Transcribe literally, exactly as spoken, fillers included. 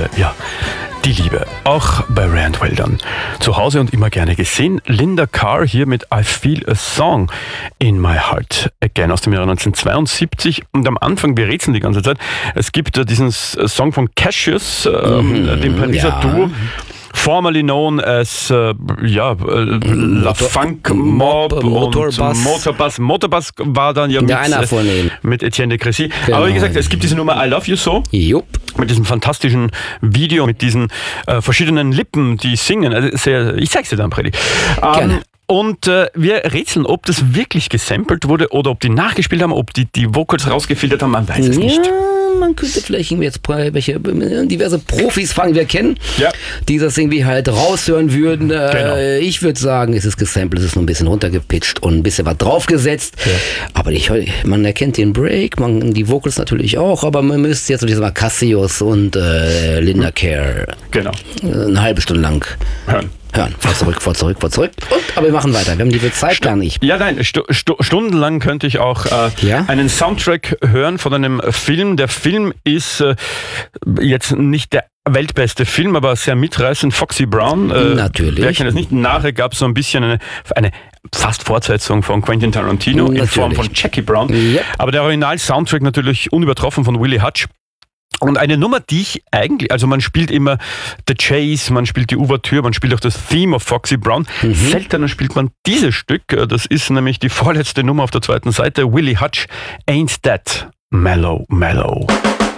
ja, die Liebe. Auch bei Ray and Will dann. Zu Hause und immer gerne gesehen. Linda Carr hier mit I Feel a Song in My Heart Again aus dem Jahr neunzehnhundertzweiundsiebzig. Und am Anfang, wir rätseln die ganze Zeit, es gibt äh, diesen Song von Cassius, ähm, mhm, dem Pariser ja. Duo. Formerly known as äh, ja, äh, La Funk Mob und Motorbass. Motorbass. Motorbass war dann ja mit, einer von ihnen. mit Etienne de Crécy. Genau. Aber wie gesagt, es gibt diese Nummer I Love You So. Jupp. Mit diesem fantastischen Video, mit diesen äh, verschiedenen Lippen, die singen. Also sehr, ich zeig's dir dann, Freddy. Gerne. Ähm, und äh, wir rätseln, ob das wirklich gesampelt wurde oder ob die nachgespielt haben, ob die die Vocals rausgefiltert haben, man weiß es ja, nicht. Man könnte vielleicht irgendwie jetzt welche diverse Profis fangen wir kennen, ja. die das irgendwie halt raushören würden. Genau. Äh, ich würde sagen, es ist gesampelt, es ist nur ein bisschen runtergepitcht und ein bisschen was draufgesetzt. Ja. Aber ich, man erkennt den Break, man, die Vocals natürlich auch, aber man müsste jetzt so diese Cassius und äh, Linda Carr genau. eine halbe Stunde lang hören. Hören, vor zurück, vor zurück, vor zurück. Und, aber wir machen weiter. Wir haben die Zeit St- gar nicht. Ja, nein, stu- stu- stundenlang könnte ich auch äh, ja? einen Soundtrack hören von einem Film. Der Film ist äh, jetzt nicht der weltbeste Film, aber sehr mitreißend. Foxy Brown. Äh, Natürlich. Wer kennt das nicht? Nachher gab es so ein bisschen eine, eine fast Fortsetzung von Quentin Tarantino natürlich. In Form von Jackie Brown. Ja. Aber der Original-Soundtrack natürlich unübertroffen von Willie Hutch. Und eine Nummer, die ich eigentlich, also man spielt immer The Chase, man spielt die Ouvertüre, man spielt auch das Theme of Foxy Brown. Mhm. Seltener spielt man dieses Stück, das ist nämlich die vorletzte Nummer auf der zweiten Seite, Willie Hutch, Ain't That Mellow Mellow.